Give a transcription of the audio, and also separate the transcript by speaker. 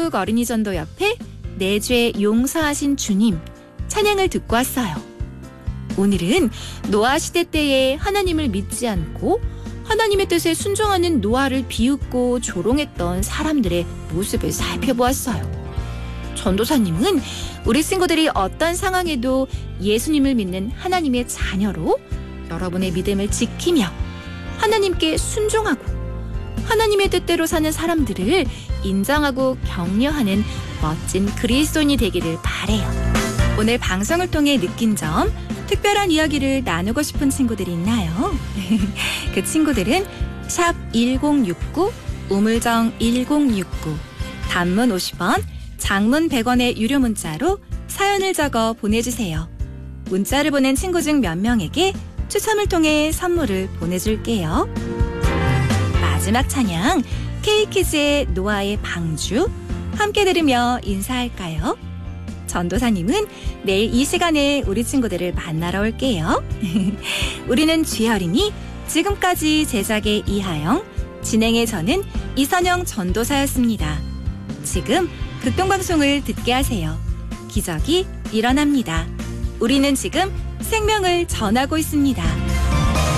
Speaker 1: 한국 어린이전도 옆에 내 죄 용서하신 주님 찬양을 듣고 왔어요. 오늘은 노아 시대 때에 하나님을 믿지 않고 하나님의 뜻에 순종하는 노아를 비웃고 조롱했던 사람들의 모습을 살펴보았어요. 전도사님은 우리 친구들이 어떤 상황에도 예수님을 믿는 하나님의 자녀로 여러분의 믿음을 지키며 하나님께 순종하고 하나님의 뜻대로 사는 사람들을 인정하고 격려하는 멋진 그리스도인이 되기를 바래요. 오늘 방송을 통해 느낀 점, 특별한 이야기를 나누고 싶은 친구들이 있나요? 그 친구들은 샵 1069, 우물정 1069, 단문 50원, 장문 100원의 유료 문자로 사연을 적어 보내주세요. 문자를 보낸 친구 중 몇 명에게 추첨을 통해 선물을 보내줄게요. 마지막 찬양, K키즈의 노아의 방주 함께 들으며 인사할까요? 전도사님은 내일 이 시간에 우리 친구들을 만나러 올게요. 우리는 쥐어린이, 지금까지 제작의 이하영, 진행의 저는 이선영 전도사였습니다. 지금 극동방송을 듣게 하세요. 기적이 일어납니다. 우리는 지금 생명을 전하고 있습니다.